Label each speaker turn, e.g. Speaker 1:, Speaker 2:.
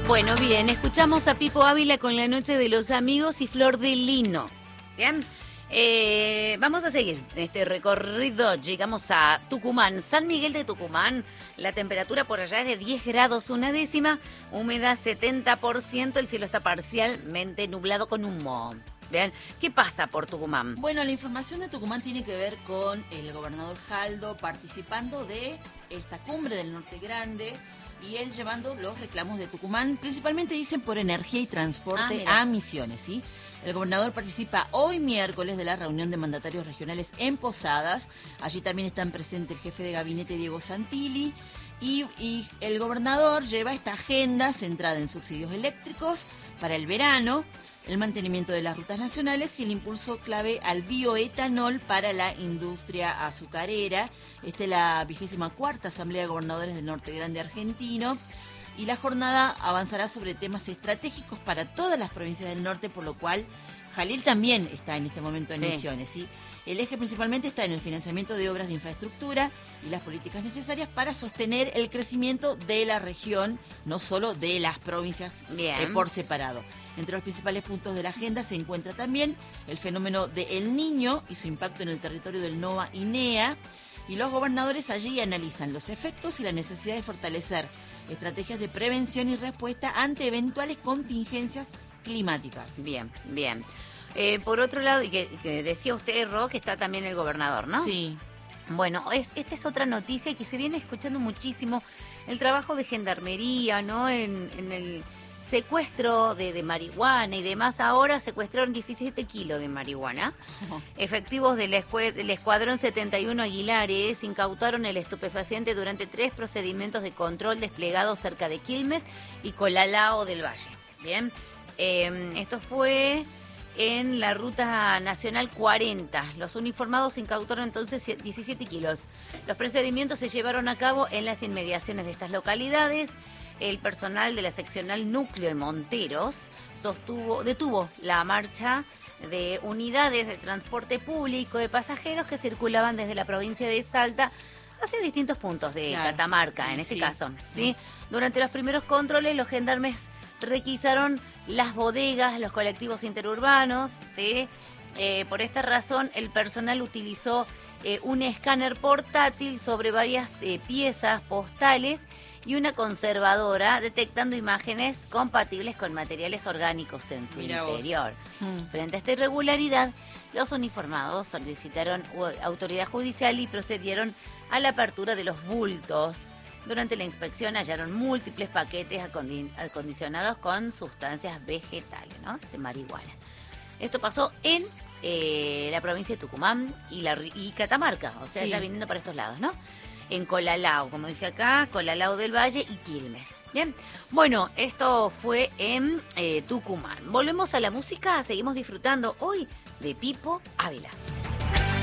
Speaker 1: Bueno, bien, escuchamos a Pipo Ávila con La Noche de los Amigos y Flor de Lino. Bien, vamos a seguir en este recorrido. Llegamos a Tucumán, San Miguel de Tucumán. La temperatura por allá es de 10 grados una décima, humedad 70%, el cielo está parcialmente nublado con humo. Vean, ¿qué pasa por Tucumán?
Speaker 2: Bueno, la información de Tucumán tiene que ver con el gobernador Jaldo participando de esta cumbre del Norte Grande y él llevando los reclamos de Tucumán, principalmente dicen por energía y transporte a Misiones, ¿sí? El gobernador participa hoy miércoles de la reunión de mandatarios regionales en Posadas. Allí también están presentes el jefe de gabinete Diego Santilli y el gobernador lleva esta agenda centrada en subsidios eléctricos para el verano, el mantenimiento de las rutas nacionales y el impulso clave al bioetanol para la industria azucarera. Esta es la 24ª Asamblea de Gobernadores del Norte Grande argentino y la jornada avanzará sobre temas estratégicos para todas las provincias del norte, por lo cual Jalil también está en este momento en Misiones, ¿sí? El eje principalmente está en el financiamiento de obras de infraestructura y las políticas necesarias para sostener el crecimiento de la región, no solo de las provincias por separado. Entre los principales puntos de la agenda se encuentra también el fenómeno de El Niño y su impacto en el territorio del NOA y NEA, y los gobernadores allí analizan los efectos y la necesidad de fortalecer estrategias de prevención y respuesta ante eventuales contingencias climáticas.
Speaker 1: Bien, bien. Por otro lado, y que decía usted, Ro, que está también el gobernador, ¿no?
Speaker 2: Sí.
Speaker 1: Bueno, esta es otra noticia que se viene escuchando muchísimo, el trabajo de gendarmería, ¿no? En el secuestro de marihuana y demás. Ahora secuestraron 17 kilos de marihuana. Efectivos del Escuadrón 71 Aguilares incautaron el estupefaciente durante 3 procedimientos de control desplegados cerca de Quilmes y Colalao del Valle. Bien, esto fue en la Ruta Nacional 40. Los uniformados incautaron entonces 17 kilos. Los procedimientos se llevaron a cabo en las inmediaciones de estas localidades. El personal de la seccional Núcleo de Monteros detuvo la marcha de unidades de transporte público de pasajeros que circulaban desde la provincia de Salta hacia distintos puntos de Catamarca, en este caso, ¿sí? Durante los primeros controles, los gendarmes requisaron las bodegas, los colectivos interurbanos, ¿sí? Por esta razón, el personal utilizó un escáner portátil sobre varias piezas postales y una conservadora detectando imágenes compatibles con materiales orgánicos en su interior. Frente a esta irregularidad, los uniformados solicitaron autoridad judicial y procedieron a la apertura de los bultos. Durante la inspección hallaron múltiples paquetes acondicionados con sustancias vegetales, ¿no? Marihuana. Esto pasó en la provincia de Tucumán y Catamarca, o sea, ya viniendo para estos lados, ¿no? En Colalao, como dice acá, Colalao del Valle y Quilmes. Bien, bueno, esto fue en Tucumán. Volvemos a la música, seguimos disfrutando hoy de Pipo Ávila.